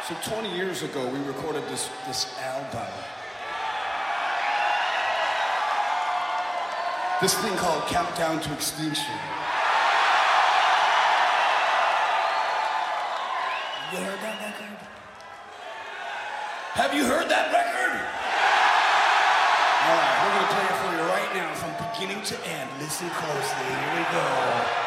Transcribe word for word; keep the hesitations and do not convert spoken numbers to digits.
So twenty years ago, we recorded this, this album. This thing called Countdown to Extinction. You heard that record? Have you heard that record? All right, we're gonna play it for you right now from beginning to end. Listen closely, here we go.